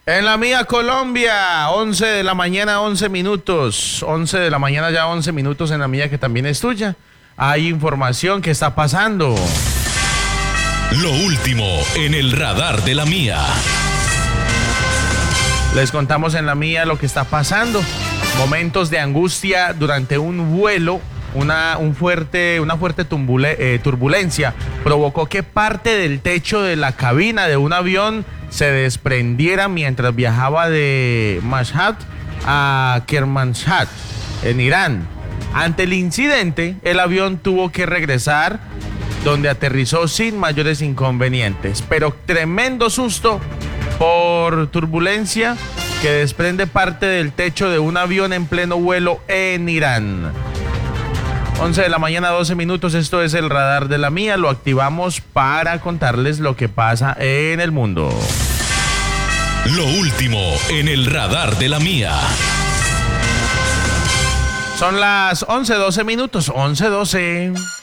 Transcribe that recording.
En la mía Colombia, 11 de la mañana, 11 minutos. 11 de la mañana, ya 11 minutos en la mía, que también es tuya. Hay información que está pasando. Lo último en el radar de la mía. Les contamos en la mía lo que está pasando. Momentos de angustia durante un vuelo. Una fuerte turbulencia provocó que parte del techo de la cabina de un avión se desprendiera mientras viajaba de Mashhad a Kermanshah, en Irán. Ante el incidente, el avión tuvo que regresar, donde aterrizó sin mayores inconvenientes. Pero tremendo susto por turbulencia que desprende parte del techo de un avión en pleno vuelo en Irán. 11 de la mañana, 12 minutos, esto es el radar de la mía, lo activamos para contarles lo que pasa en el mundo. Lo último en el radar de la mía. Son las 11:12 minutos, 11:12.